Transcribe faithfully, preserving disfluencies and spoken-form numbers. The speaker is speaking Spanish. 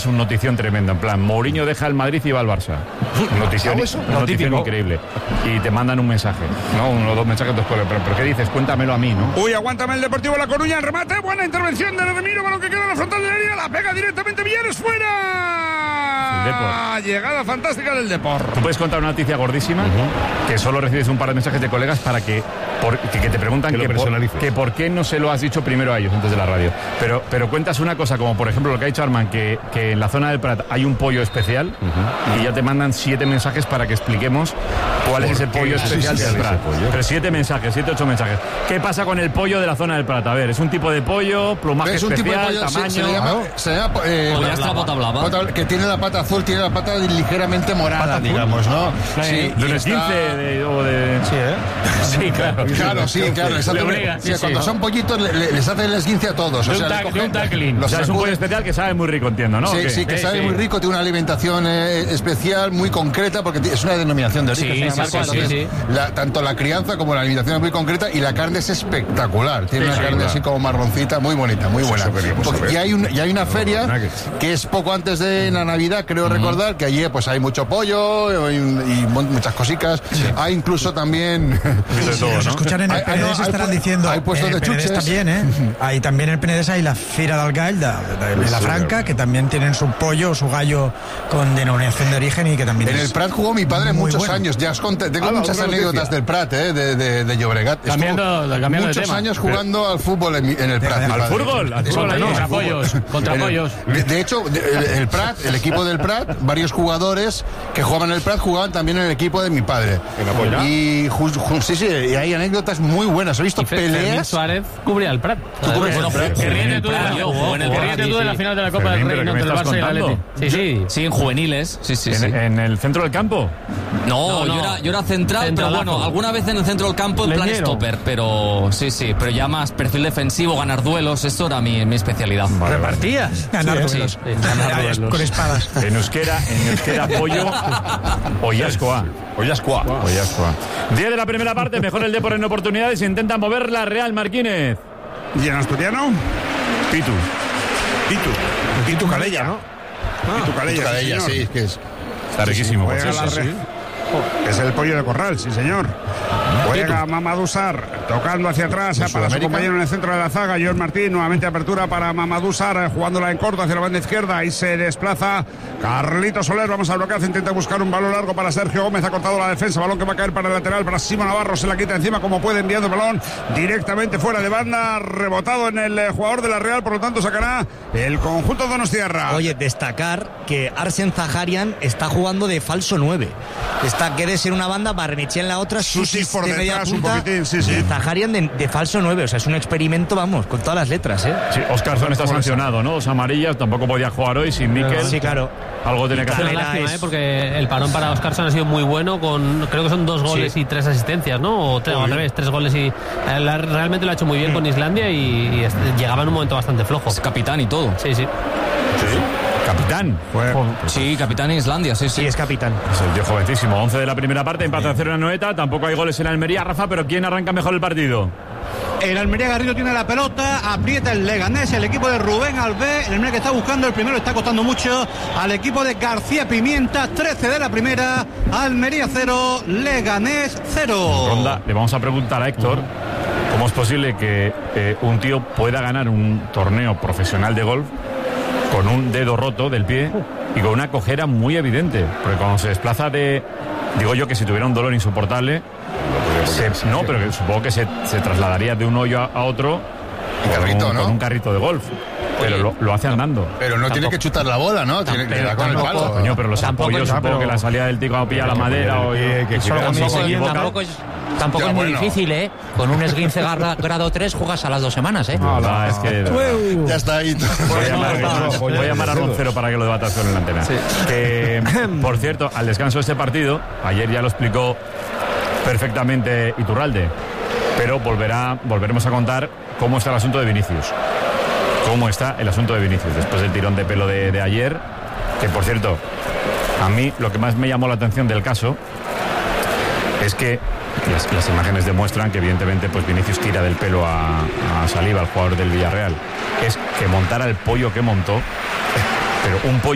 es un notición tremendo. En plan, Mourinho deja el Madrid y va al Barça. Notición, notición increíble. Y te mandan un mensaje, ¿no? Uno o dos mensajes después. Pero, pero ¿qué dices? Cuéntamelo a mí, ¿no? Uy, aguántame el Deportivo La Coruña. El remate. Buena intervención de Remiro. Con lo que queda en la frontal de la línea. La pega directamente. Villar fuera. Llegada fantástica del Depor. Tú puedes contar una noticia gordísima, uh-huh. que solo recibes un par de mensajes de colegas para que, por, que, que te preguntan que, que, por, que por qué no se lo has dicho primero a ellos antes de la radio. Pero, pero cuentas una cosa, como por ejemplo lo que ha dicho Armand, que, que en la zona del Prat hay un pollo especial, uh-huh. y ya te mandan siete mensajes para que expliquemos cuál es ese pollo especial sí, sí, del Prat. Pero siete mensajes, siete, ocho mensajes. ¿Qué pasa con el pollo de la zona del Prat? A ver, ¿es un tipo de pollo, plumaje es un especial, tipo de pollo, tamaño? Se, se llama, se llama eh, la pata blava. Que tiene la pata azul, tiene la pata ligeramente morada, digamos, ¿no? Sí, de los quince de, o de... Sí, ¿eh? Sí, claro. Claro, sí, claro. Obliga, sí, sí, cuando sí. son pollitos le, le, les hacen el esguince a todos. O sea, ta- cogen, un tackling. O sea, es un pollo especial que sabe muy rico, entiendo, ¿no? Sí, sí, que sí, sabe sí. muy rico, tiene una alimentación eh, especial, muy concreta, porque es una denominación de origen. Sí, sí, marca, sí, sí. La, tanto la crianza como la alimentación es muy concreta y la carne es espectacular. Tiene sí, una sí, carne claro. así como marroncita, muy bonita, muy buena. Porque, y, hay un, y hay una feria que es poco antes de la Navidad, creo uh-huh. recordar, que allí pues hay mucho pollo y, y muchas cositas. Sí. Hay incluso también... de todo, ¿no? Nos escuchan en el P N D S, hay, estarán hay, diciendo... Hay puestos de chuches. También, ¿eh? Hay también en el P N D S hay la Fira del Gall de, de, de la Franca, que también tienen su pollo, su gallo con denominación de origen y que también en es el Prat jugó mi padre muchos bueno. años. Ya os conté, tengo ah, muchas anécdotas noticia. del Prat, ¿eh? De, de, de Llobregat. Cambiando, cambiando muchos de tema. años jugando pero, al fútbol en, en el Prat. ¿Al fútbol? Al fútbol, no. Contra pollos. Contra pollos. De, de hecho, el, el Prat, el equipo del Prat, varios jugadores que jugaban en el Prat jugaban también en el equipo de mi padre. Y ju, ju, sí, sí, y hay anécdotas muy buenas. He visto y peleas. Fermín Suárez cubría el Prat. ¿Tú cubres el Prat? Que ríete tú de la, que tú de la final de la Copa Fermín, del Rey entre el Barça y el Atleti. Sí, sí, sí, en juveniles. Sí, sí, ¿En, sí. ¿En el centro del campo? No, no, no. Yo, era, yo era central, pero bueno, alguna vez en el centro del campo en plan stopper, pero sí, sí, pero ya más perfil defensivo, ganar duelos, eso era mi, mi especialidad. Vale, ¿repartías? Ganar sí, duelos. Sí, ganar duelos. Con espadas. En euskera, en euskera pollo, Oiascoa. Oiascoa. Oiascoa. diez de la primera parte, mejor el Depor en oportunidades, intenta mover la Real Marquínez. ¿Y en asturiano? Pitu. Pitu. Pitu Calella, ¿no? Ah, Pitu Calella, Pitu Calella, sí, sí, que es. Está riquísimo. Sí, sí, sí, sí. Es el pollo de corral, sí señor. Juega Mamadou Sarr, tocando hacia atrás para su compañero en el centro de la zaga, Joel Martín, nuevamente apertura para Mamadou Sarr, jugándola en corto hacia la banda izquierda, y se desplaza Carlito Soler, vamos al bloqueo, intenta buscar un balón largo para Sergio Gómez, ha cortado la defensa, balón que va a caer para el lateral, para Simón Navarro, se la quita encima como puede, enviando el balón directamente fuera de banda, rebotado en el jugador de la Real, por lo tanto sacará el conjunto donostiarra. Oye, destacar que Arsen Zaharian está jugando de falso nueve. Está Guedes en una banda, Barrenechea en la otra, Susis por de detrás punta, un poquitín, sí, sí. Y Zaharian de, de falso nueve, o sea, es un experimento, vamos, con todas las letras, ¿eh? Sí, Oscarzón está sancionado, ¿no? Dos amarillas, tampoco podía jugar hoy sin Mikel. Sí, claro. Algo tiene que hacer. Es una lástima, ¿eh? Porque el parón para Oscarzón ha sido muy bueno, con creo que son dos goles sí. y tres asistencias, ¿no? O, tres, o al revés, tres goles y... La, realmente lo ha hecho muy bien con Islandia y, y llegaba en un momento bastante flojo. Es capitán y todo. Sí, sí. Sí. Capitán. Fue, sí, capitán en Islandia, sí, sí. Sí, es capitán. Es el tío jovencísimo. once de la primera parte, empate a cero en Anoeta. Tampoco hay goles en Almería, Rafa, pero ¿quién arranca mejor el partido? El Almería Garrido tiene la pelota, aprieta el Leganés, el equipo de Rubén Albé, el Almería que está buscando el primero, está costando mucho al equipo de García Pimienta, trece de la primera, Almería cero, Leganés cero. Ronda, le vamos a preguntar a Héctor cómo es posible que eh, un tío pueda ganar un torneo profesional de golf con un dedo roto del pie y con una cojera muy evidente, porque cuando se desplaza de, digo yo que si tuviera un dolor insoportable, se, no, pero que supongo que se, se trasladaría de un hoyo a, a otro con, carrito, un, ¿no? con un carrito de golf. Pero lo, lo hace andando. Pero no tampoco, tiene que chutar la bola, ¿no? Tiene que dar con el palo. Coño, pero los tampoco apoyos, supongo pero... que la salida del tico pilla la madera o que, que solo tampoco, se equivoca. tampoco es, tampoco ya, es muy bueno. difícil, ¿eh? Con un esguince grado tres juegas a las dos semanas, ¿eh? No, no, es que... Uh, ya está ahí. Voy a llamar, no, voy a, llamar a Roncero para que lo debata sobre la antena. Sí. Que, por cierto, al descanso de este partido, ayer ya lo explicó perfectamente Iturralde, pero volverá, volveremos a contar cómo está el asunto de Vinicius. Cómo está el asunto de Vinicius después del tirón de pelo de, de ayer, que por cierto, a mí lo que más me llamó la atención del caso es que las, las imágenes demuestran que evidentemente pues Vinicius tira del pelo a, a Saliba, al jugador del Villarreal. Es que montara el pollo que montó, pero un pollo